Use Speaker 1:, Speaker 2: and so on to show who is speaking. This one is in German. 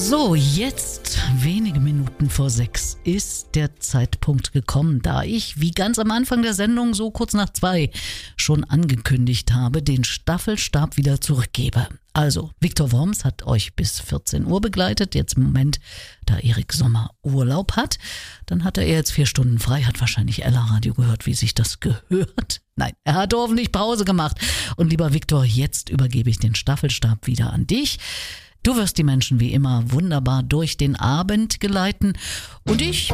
Speaker 1: So, jetzt, wenige Minuten vor 6, ist der Zeitpunkt gekommen, da ich, wie ganz am Anfang der Sendung, so kurz nach 2, schon angekündigt habe, den Staffelstab wieder zurückgebe. Also, Viktor Worms hat euch bis 14 Uhr begleitet, jetzt im Moment, da Erik Sommer Urlaub hat. Dann hatte er jetzt 4 Stunden frei, hat wahrscheinlich Ella Radio gehört, wie sich das gehört. Nein, er hat hoffentlich Pause gemacht. Und lieber Viktor, jetzt übergebe ich den Staffelstab wieder an dich. Du wirst die Menschen wie immer wunderbar durch den Abend geleiten und ich